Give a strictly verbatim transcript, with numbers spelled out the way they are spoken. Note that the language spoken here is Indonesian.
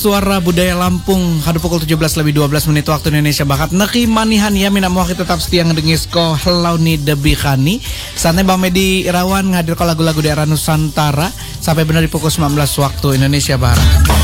Suara Budaya Lampung, hadu pukul tujuh belas lebih dua belas menit waktu Indonesia Barat. Neki manihan ya mina mau kita tetap setia ngedengis ko helau ni debi kani. Saatnya Bang Medi Irawan ngadir ko lagu-lagu daerah Nusantara sampai benar di pukul sembilan belas waktu Indonesia Barat.